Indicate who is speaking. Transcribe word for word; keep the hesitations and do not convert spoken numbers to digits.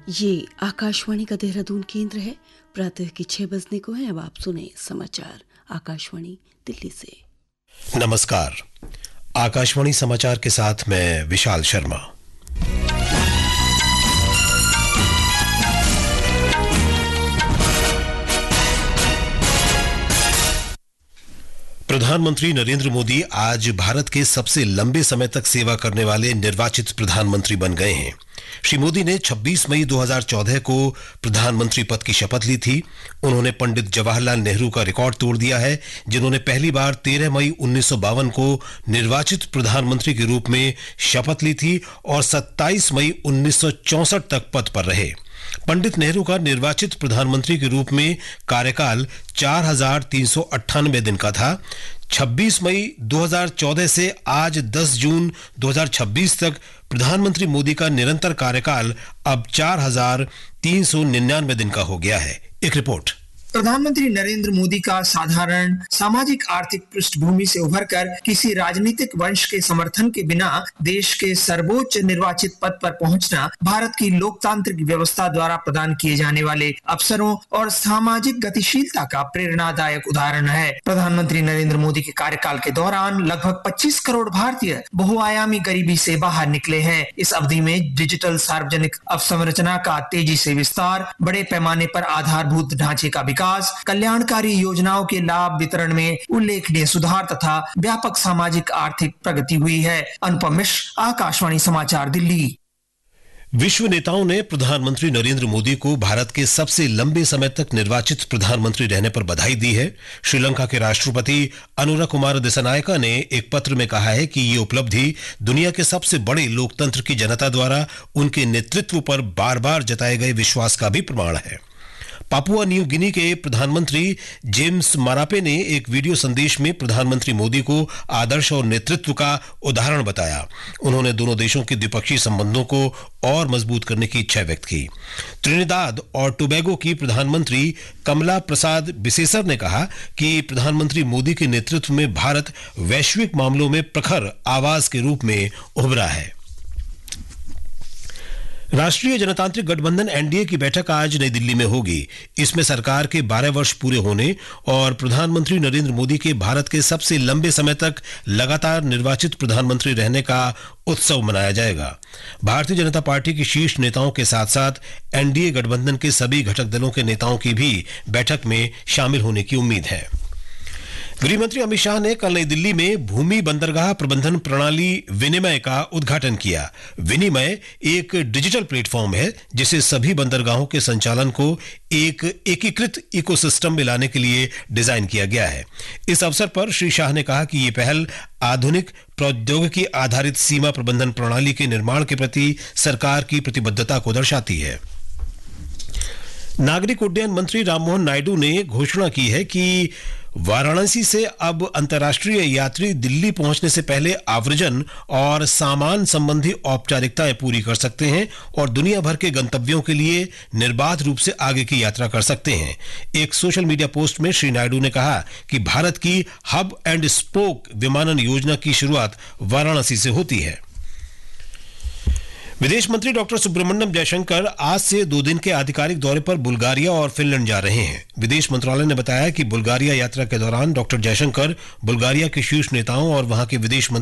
Speaker 1: ये आकाशवाणी का देहरादून केंद्र है। प्रातः की छह बजने को है। अब आप सुने समाचार आकाशवाणी दिल्ली से।
Speaker 2: नमस्कार, आकाशवाणी समाचार के साथ मैं विशाल शर्मा। प्रधानमंत्री नरेंद्र मोदी आज भारत के सबसे लंबे समय तक सेवा करने वाले निर्वाचित प्रधानमंत्री बन गए हैं। श्री मोदी ने छब्बीस मई दो हज़ार चौदह को प्रधानमंत्री पद की शपथ ली थी। उन्होंने पंडित जवाहरलाल नेहरू का रिकॉर्ड तोड़ दिया है, जिन्होंने पहली बार तेरह मई उन्नीस सौ बावन को निर्वाचित प्रधानमंत्री के रूप में शपथ ली थी और सत्ताईस मई उन्नीस सौ चौसठ तक पद पर रहे। पंडित नेहरू का निर्वाचित प्रधानमंत्री के रूप में कार्यकाल चार हजार तीन सौ अट्ठानवे दिन का था। छब्बीस मई दो हज़ार चौदह से आज दस जून दो हज़ार छब्बीस तक प्रधानमंत्री मोदी का निरंतर कार्यकाल अब चार हजार तीन सौ निन्यानवे दिन का हो गया है। एक रिपोर्ट।
Speaker 3: प्रधानमंत्री नरेंद्र मोदी का साधारण सामाजिक आर्थिक पृष्ठभूमि से उभरकर किसी राजनीतिक वंश के समर्थन के बिना देश के सर्वोच्च निर्वाचित पद पर पहुंचना भारत की लोकतांत्रिक व्यवस्था द्वारा प्रदान किए जाने वाले अवसरों और सामाजिक गतिशीलता का प्रेरणादायक उदाहरण है। प्रधानमंत्री नरेंद्र मोदी के कार्यकाल के दौरान लगभग पच्चीस करोड़ भारतीय बहुआयामी गरीबी से बाहर निकले हैं। इस अवधि में डिजिटल सार्वजनिक अवसंरचना का तेजी से विस्तार, बड़े पैमाने पर आधारभूत ढांचे का विकास, कल्याणकारी योजनाओं के लाभ वितरण में उल्लेखनीय सुधार तथा व्यापक सामाजिक आर्थिक प्रगति हुई है। अनुपम मिश्र, आकाशवाणी समाचार, दिल्ली।
Speaker 2: विश्व नेताओं ने प्रधानमंत्री नरेंद्र मोदी को भारत के सबसे लंबे समय तक निर्वाचित प्रधानमंत्री रहने पर बधाई दी है। श्रीलंका के राष्ट्रपति अनुरा कुमार दिसानायका ने एक पत्र में कहा है कि ये उपलब्धि दुनिया के सबसे बड़े लोकतंत्र की जनता द्वारा उनके नेतृत्व पर बार बार जताए गए विश्वास का भी प्रमाण है। पापुआ न्यू गिनी के प्रधानमंत्री जेम्स मारापे ने एक वीडियो संदेश में प्रधानमंत्री मोदी को आदर्श और नेतृत्व का उदाहरण बताया। उन्होंने दोनों देशों के द्विपक्षीय संबंधों को और मजबूत करने की इच्छा व्यक्त की। त्रिनिदाद और टोबैगो की प्रधानमंत्री कमला प्रसाद बिसेसर ने कहा कि प्रधानमंत्री मोदी के नेतृत्व में भारत वैश्विक मामलों में प्रखर आवाज के रूप में उभरा है। राष्ट्रीय जनतांत्रिक गठबंधन एनडीए की बैठक आज नई दिल्ली में होगी। इसमें सरकार के बारह वर्ष पूरे होने और प्रधानमंत्री नरेंद्र मोदी के भारत के सबसे लंबे समय तक लगातार निर्वाचित प्रधानमंत्री रहने का उत्सव मनाया जाएगा। भारतीय जनता पार्टी के शीर्ष नेताओं के साथ साथ एनडीए गठबंधन के सभी घटक दलों के नेताओं की भी बैठक में शामिल होने की उम्मीद है। गृह मंत्री अमित शाह ने कल नई दिल्ली में भूमि बंदरगाह प्रबंधन प्रणाली विनिमय का उद्घाटन किया। विनिमय एक डिजिटल प्लेटफॉर्म है जिसे सभी बंदरगाहों के संचालन को एक एकीकृत इकोसिस्टम में लाने के लिए डिजाइन किया गया है। इस अवसर पर श्री शाह ने कहा कि ये पहल आधुनिक प्रौद्योगिकी आधारित सीमा प्रबंधन प्रणाली के निर्माण के प्रति सरकार की प्रतिबद्धता को दर्शाती है। नागरिक उड्डयन मंत्री राममोहन नायडू ने घोषणा की है कि वाराणसी से अब अंतर्राष्ट्रीय यात्री दिल्ली पहुंचने से पहले आव्रजन और सामान संबंधी औपचारिकताएं पूरी कर सकते हैं और दुनिया भर के गंतव्यों के लिए निर्बाध रूप से आगे की यात्रा कर सकते हैं। एक सोशल मीडिया पोस्ट में श्री नायडू ने कहा कि भारत की हब एंड स्पोक विमानन योजना की शुरुआत वाराणसी से होती है। विदेश मंत्री डॉक्टर सुब्रमण्यम जयशंकर आज से दो दिन के आधिकारिक दौरे पर बुल्गारिया और फिनलैंड जा रहे हैं। विदेश मंत्रालय ने बताया कि बुल्गारिया यात्रा के दौरान डॉक्टर जयशंकर बुल्गारिया के शीर्ष नेताओं और वहां के विदेश